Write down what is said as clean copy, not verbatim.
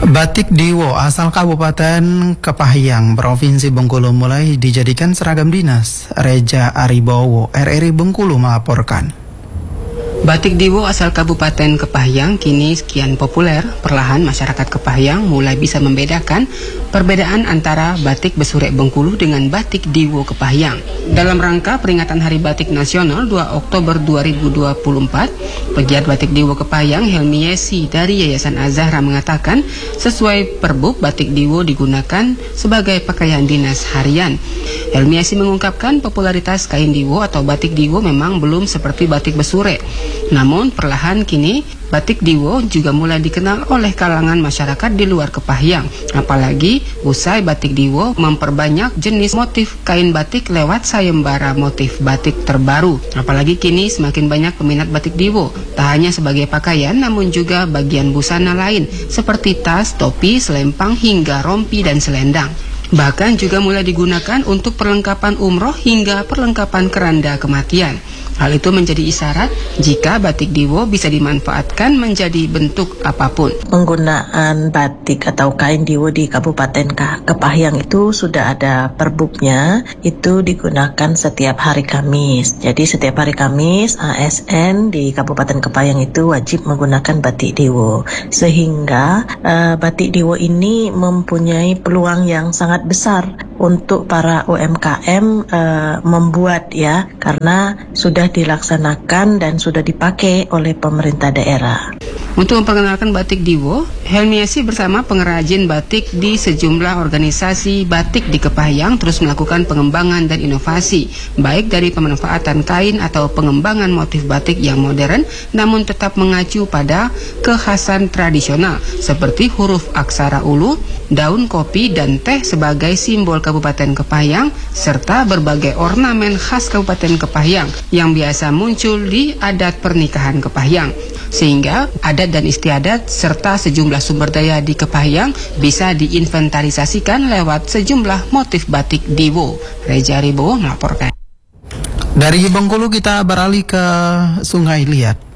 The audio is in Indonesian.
Batik Diwo asal Kabupaten Kepahyang, Provinsi Bengkulu mulai dijadikan seragam dinas. Reja Aribowo, RRI Bengkulu melaporkan. Batik Diwo asal Kabupaten Kepahyang kini sekian populer. Perlahan masyarakat Kepahyang mulai bisa membedakan perbedaan antara batik Besurek Bengkulu dengan batik Diwo Kepahyang. Dalam rangka peringatan Hari Batik Nasional 2 Oktober 2024, pegiat batik Diwo Kepahyang Helmi Yesi dari Yayasan Az-Zahra mengatakan sesuai Perbub, batik Diwo digunakan sebagai pakaian dinas harian. Helmi Yesi mengungkapkan popularitas kain Diwo atau batik Diwo memang belum seperti batik Besurek. Namun perlahan kini batik Diwo juga mulai dikenal oleh kalangan masyarakat di luar Kepahyang. Apalagi usai batik Diwo memperbanyak jenis motif kain batik lewat sayembara motif batik terbaru. Apalagi kini semakin banyak peminat batik Diwo, tak hanya sebagai pakaian namun juga bagian busana lain seperti tas, topi, selempang hingga rompi dan selendang. Bahkan juga mulai digunakan untuk perlengkapan umroh hingga perlengkapan keranda kematian. Hal itu menjadi isyarat jika batik Diwo bisa dimanfaatkan menjadi bentuk apapun. Penggunaan batik atau kain Diwo di Kabupaten Kepahyang itu sudah ada perbubnya, itu digunakan setiap hari Kamis. Jadi setiap hari Kamis ASN di Kabupaten Kepahyang itu wajib menggunakan batik Diwo. Sehingga batik Diwo ini mempunyai peluang yang sangat besar untuk para UMKM membuat ya, karena sudah dilaksanakan dan sudah dipakai oleh pemerintah daerah. Untuk memperkenalkan batik Diwo, Helmi Yesi bersama pengrajin batik di sejumlah organisasi batik di Kepahyang terus melakukan pengembangan dan inovasi, baik dari pemanfaatan kain atau pengembangan motif batik yang modern namun tetap mengacu pada kekhasan tradisional seperti huruf aksara ulu, daun kopi dan teh sebagai simbol Kabupaten Kepahyang, serta berbagai ornamen khas Kabupaten Kepahyang yang biasa muncul di adat pernikahan Kepahyang. Sehingga adat dan istiadat serta sejumlah sumber daya di Kepahyang bisa diinventarisasikan lewat sejumlah motif batik Diwo. Reja Aribowo melaporkan. Dari Bengkulu kita beralih ke Sungai Liat.